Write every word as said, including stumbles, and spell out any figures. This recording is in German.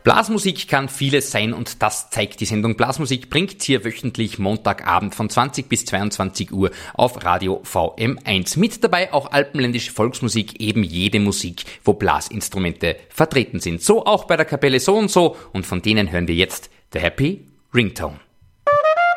Blasmusik kann vieles sein und das zeigt die Sendung Blasmusik, bringt hier wöchentlich Montagabend von zwanzig bis zweiundzwanzig Uhr auf Radio V M eins. Mit dabei auch alpenländische Volksmusik, eben jede Musik, wo Blasinstrumente vertreten sind. So auch bei der Kapelle So und So und von denen hören wir jetzt The Happy Ringtone.